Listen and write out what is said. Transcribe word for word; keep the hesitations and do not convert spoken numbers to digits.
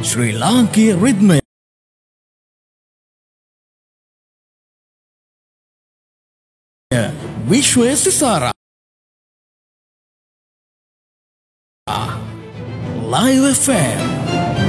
ශ්‍රී ලාංකීය රිද්මය විශ්වය සිසාරා Live F M